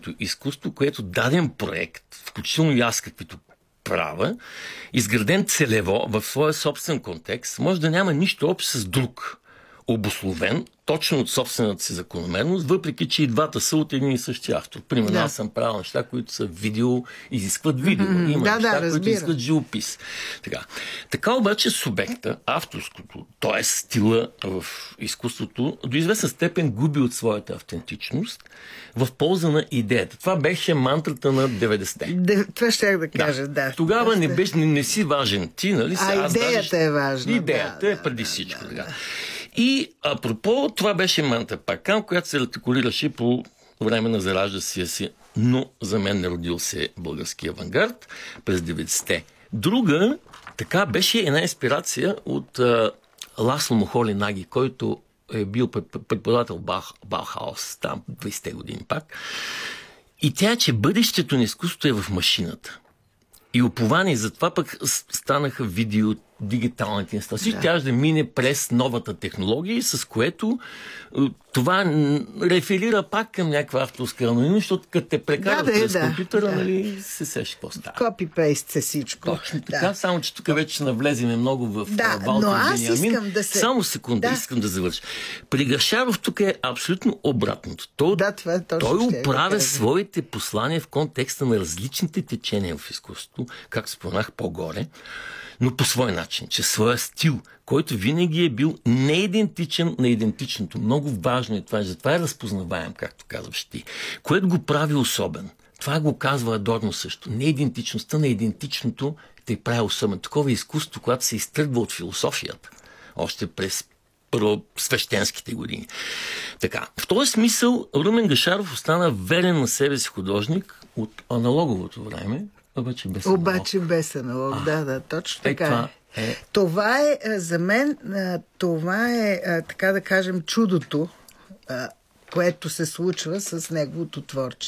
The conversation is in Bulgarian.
реалистичното изкуство, което даден проект, включително и аз каквито правя, изграден целево в своя собствен контекст, може да няма нищо общо с друг. Обусловен точно от собствената си закономерност, въпреки че и двата са от един и същи автор. Примерно, аз съм правил неща, които са видео, изискват видео. Има неща, които изискват живопис. Така обаче субекта, авторското, т.е. стила в изкуството, до известна степен губи от своята автентичност в полза на идеята. Това беше мантрата на 90-те. Това щях да кажа, да. Тогава не си важен ти, нали? Идеята е важна. Идеята е преди всичко. И апропо, това беше манта Пакан, която се артикулираше по време на зараждащия си, но за мен не родил се български авангард през 90-те. Друга, така беше една инспирация от Ласло Мохоли Наги, който е бил преподавател Баухаус, там 20-те години пак. И тя, че бъдещето на изкуството е в машината. И уповани, затова пък станаха видео, дигиталните инсталации. Тя ще мине през новата технология, с което това реферира пак към някаква авторска анонимност, защото като те прекарат през компютъра, нали, се сеща какво става. Копи-пейст се всичко. Точно така, само че тук вече ще навлеземе много в но аз искам да се... Само секунда, искам да завърша. При Гашаров тук е абсолютно обратното. Той оправя своите послания в контекста на различните течения в изкуството, както споменах по-горе, но по свой начин, че своя стил, който винаги е бил неидентичен на идентичното. Много важно е това, затова е разпознаваем, както казваш ти, което го прави особен. Това го казва Адорно също. Неидентичността на идентичното те прави особен. Такова изкуство, когато се изтръгва от философията, още през свещенските години. Така, в този смисъл Румен Гашаров остана верен на себе си художник от аналоговото време, обаче без аналог. Да, точно така е. Това е, за мен, това е, така да кажем, чудото, което се случва с неговото творчество.